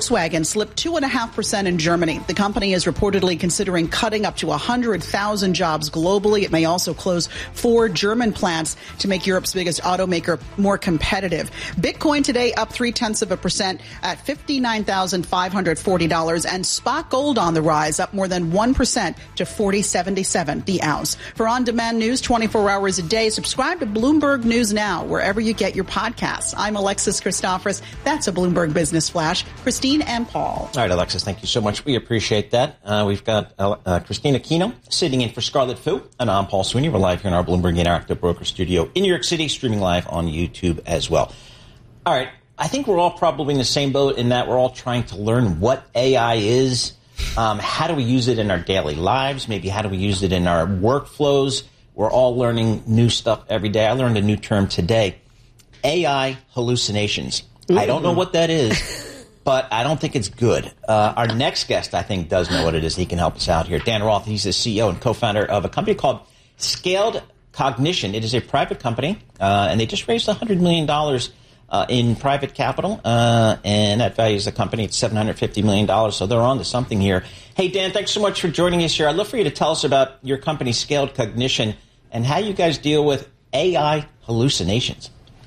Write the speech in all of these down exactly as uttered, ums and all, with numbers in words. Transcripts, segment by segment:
Volkswagen slipped two point five percent in Germany. The company is reportedly considering cutting up to one hundred thousand jobs globally. It may also close four German plants to make Europe's biggest automaker more competitive. Bitcoin today up three-tenths of a percent at fifty-nine thousand five hundred forty dollars, and spot gold on the rise, up more than one percent to forty seventy-seven the ounce. For on-demand news twenty-four hours a day, subscribe to Bloomberg News Now, wherever you get your podcasts. I'm Alexis Christophorous. That's a Bloomberg Business Flash. Christine and Paul. All right, Alexis, thank you so much. We appreciate that. Uh, we've got uh, uh, Christina Aquino sitting in for Scarlett Fu, and I'm Paul Sweeney. We're live here in our Bloomberg Interactive Broker Studio in New York City, streaming live on YouTube as well. All right, I think we're all probably in the same boat in that we're all trying to learn what A I is. Um, how do we use it in our daily lives? Maybe how do we use it in our workflows? We're all learning new stuff every day. I learned a new term today. A I hallucinations. Ooh. I don't know what that is, but I don't think it's good. Uh, our next guest, I think, does know what it is. He can help us out here. Dan Roth, he's the C E O and co-founder of a company called Scaled Cognition. It is a private company, uh, and they just raised one hundred million dollars uh, in private capital, uh, and that values the company at seven hundred fifty million dollars, so they're on to something here. Hey, Dan, thanks so much for joining us here. I'd love for you to tell us about your company, Scaled Cognition, and how you guys deal with A I hallucinations.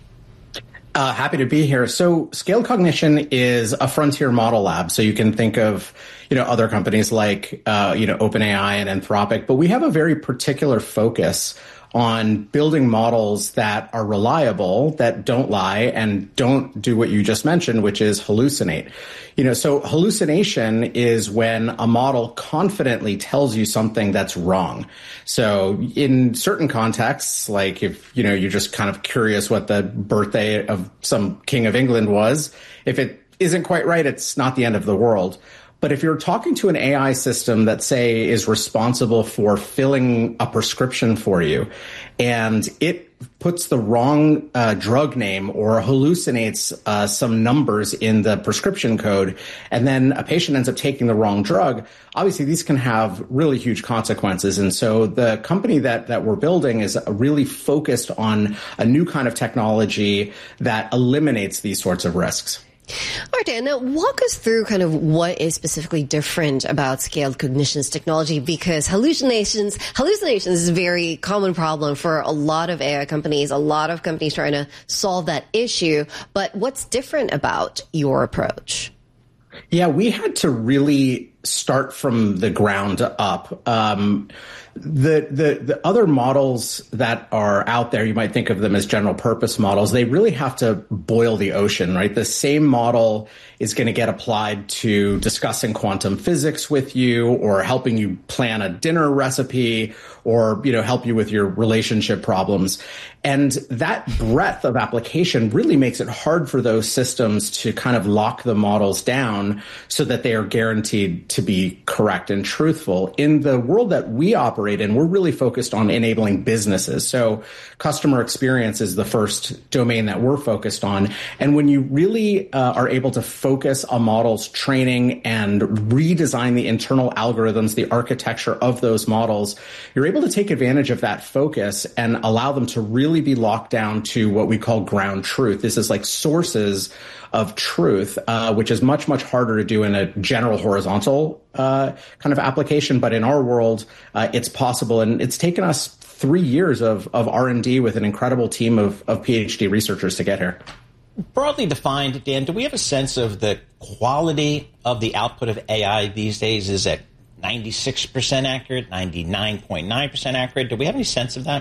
Uh, happy to be here. So Scaled Cognition is a frontier model lab. So you can think of, you know, other companies like, uh, you know, OpenAI and Anthropic, but we have a very particular focus on building models that are reliable, that don't lie, and don't do what you just mentioned, which is hallucinate. You know, so hallucination is when a model confidently tells you something that's wrong. So in certain contexts, like if, you know, you're just kind of curious what the birthday of some king of England was, if it isn't quite right, it's not the end of the world. But if you're talking to an A I system that, say, is responsible for filling a prescription for you, and it puts the wrong uh, drug name or hallucinates uh, some numbers in the prescription code, and then a patient ends up taking the wrong drug, obviously these can have really huge consequences. And so the company that, that we're building is really focused on a new kind of technology that eliminates these sorts of risks. All right, Dan, now walk us through kind of what is specifically different about Scaled Cognition's technology, because hallucinations, hallucinations is a very common problem for a lot of A I companies, a lot of companies trying to solve that issue. But what's different about your approach? Yeah, we had to really start from the ground up. Um, the, the, the other models that are out there, you might think of them as general purpose models. They really have to boil the ocean, right? The same model is going to get applied to discussing quantum physics with you, or helping you plan a dinner recipe, or, you know, help you with your relationship problems. And that breadth of application really makes it hard for those systems to kind of lock the models down so that they are guaranteed to be correct and truthful. In the world that we operate in, we're really focused on enabling businesses. So customer experience is the first domain that we're focused on. And when you really uh, are able to focus a model's training and redesign the internal algorithms, the architecture of those models, you're able to take advantage of that focus and allow them to really be locked down to what we call ground truth. This is like sources of truth, uh, which is much, much harder to do in a general horizontal uh, kind of application. But in our world, uh, it's possible. And it's taken us three years of, of R and D with an incredible team of, of PhD researchers to get here. Broadly defined, Dan, do we have a sense of the quality of the output of A I these days? Is it ninety-six percent accurate, ninety-nine point nine percent accurate? Do we have any sense of that?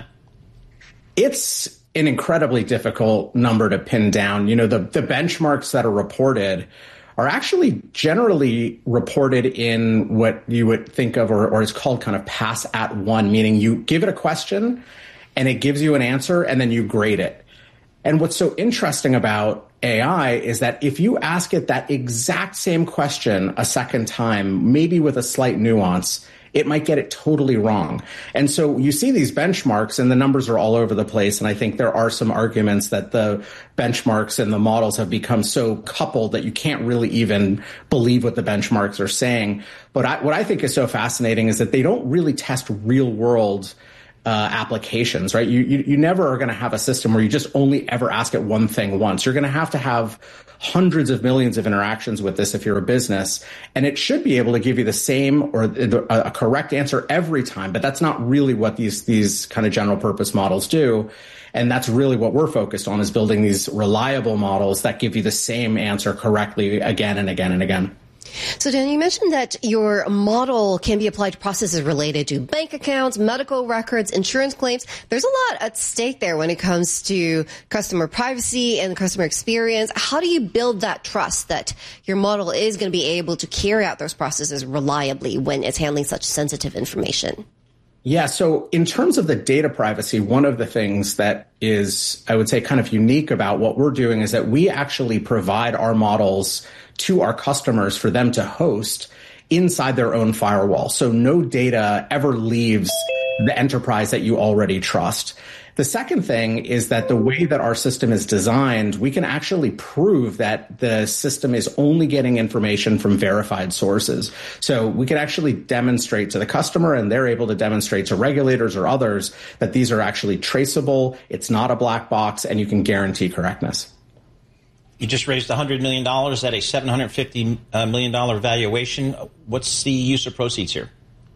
It's an incredibly difficult number to pin down. You know, the, the benchmarks that are reported are actually generally reported in what you would think of, or, or is called kind of pass at one, meaning you give it a question and it gives you an answer and then you grade it. And what's so interesting about A I is that if you ask it that exact same question a second time, maybe with a slight nuance, it might get it totally wrong. And so you see these benchmarks and the numbers are all over the place. And I think there are some arguments that the benchmarks and the models have become so coupled that you can't really even believe what the benchmarks are saying. But I, what I think is so fascinating is that they don't really test real world Uh, applications, right? You, you you never are going to have a system where you just only ever ask it one thing once. You're going to have to have hundreds of millions of interactions with this if you're a business, and it should be able to give you the same or a correct answer every time. But that's not really what these these kind of general purpose models do. And that's really what we're focused on, is building these reliable models that give you the same answer correctly again and again and again. So, Dan, you mentioned that your model can be applied to processes related to bank accounts, medical records, insurance claims. There's a lot at stake there when it comes to customer privacy and customer experience. How do you build that trust that your model is going to be able to carry out those processes reliably when it's handling such sensitive information? Yeah. So in terms of the data privacy, one of the things that is, I would say, kind of unique about what we're doing is that we actually provide our models to our customers for them to host inside their own firewall. So no data ever leaves the enterprise that you already trust. The second thing is that the way that our system is designed, we can actually prove that the system is only getting information from verified sources. So we can actually demonstrate to the customer, and they're able to demonstrate to regulators or others, that these are actually traceable, it's not a black box, and you can guarantee correctness. You just raised one hundred million dollars at a seven hundred fifty million dollars valuation. What's the use of proceeds here?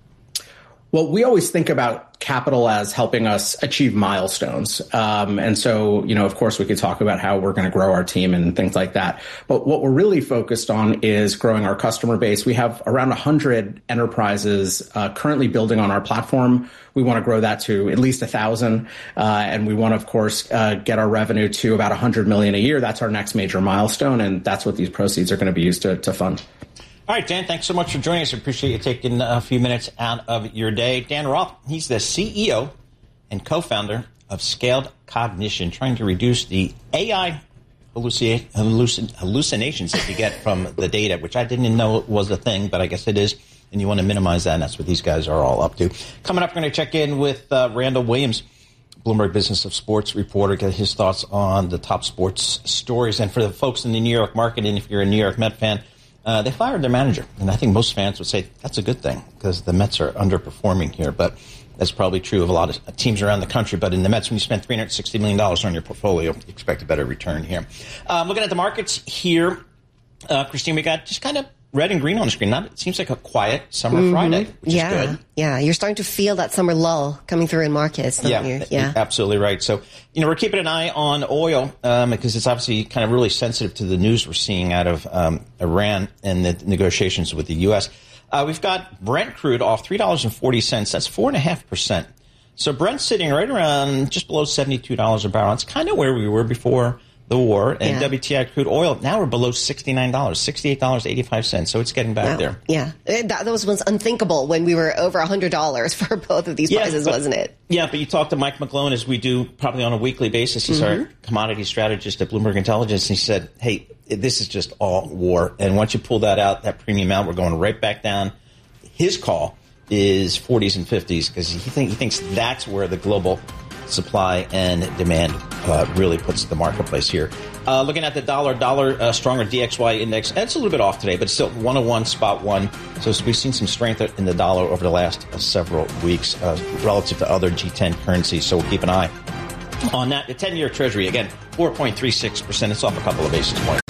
Well, we always think about capital as helping us achieve milestones. Um, and so, you know, of course, we could talk about how we're going to grow our team and things like that. But what we're really focused on is growing our customer base. We have around one hundred enterprises uh, currently building on our platform. We want to grow that to at least one thousand. Uh, and we want to, of course, uh, get our revenue to about one hundred million dollars a year. That's our next major milestone. And that's what these proceeds are going to be used to, to fund. All right, Dan, thanks so much for joining us. I appreciate you taking a few minutes out of your day. Dan Roth, he's the C E O and co-founder of Scaled Cognition, trying to reduce the A I hallucin- hallucin- hallucinations that you get from the data, which I didn't know was a thing, but I guess it is. And you want to minimize that, and that's what these guys are all up to. Coming up, we're going to check in with uh, Randall Williams, Bloomberg Business of Sports reporter, get his thoughts on the top sports stories. And for the folks in the New York market, and if you're a New York Met fan, Uh, they fired their manager, and I think most fans would say that's a good thing because the Mets are underperforming here. But that's probably true of a lot of teams around the country. But in the Mets, when you spend three hundred sixty million dollars on your portfolio, you expect a better return here. Um, looking at the markets here, uh, Christine, we got just kind of red and green on the screen. Not, it seems like a quiet summer mm-hmm. Friday, which yeah. is good. Yeah, you're starting to feel that summer lull coming through in markets. Yeah, you? yeah, absolutely right. So, you know, we're keeping an eye on oil um, because it's obviously kind of really sensitive to the news we're seeing out of um, Iran and the negotiations with the U S. Uh, we've got Brent crude off three dollars and forty cents. That's four point five percent. So Brent's sitting right around just below seventy-two dollars a barrel. It's kind of where we were before the war. And yeah. W T I crude oil, now we're below sixty-nine dollars, sixty-eight dollars and eighty-five cents. So it's getting back wow. there. Yeah. That, that was once unthinkable when we were over one hundred dollars for both of these yeah, prices, but, wasn't it? Yeah, but you talk to Mike McGlone, as we do probably on a weekly basis. He's mm-hmm. our commodity strategist at Bloomberg Intelligence. And he said, hey, this is just all war. And once you pull that out, that premium out, we're going right back down. His call is forties and fifties because he, think, he thinks that's where the global supply and demand uh, really puts the marketplace here. Uh, looking at the dollar, dollar uh, stronger D X Y index, it's a little bit off today, but still one oh one spot one. So we've seen some strength in the dollar over the last uh, several weeks uh, relative to other G ten currencies. So we'll keep an eye on that. The ten-year Treasury, again, four point three six percent. It's off a couple of basis points.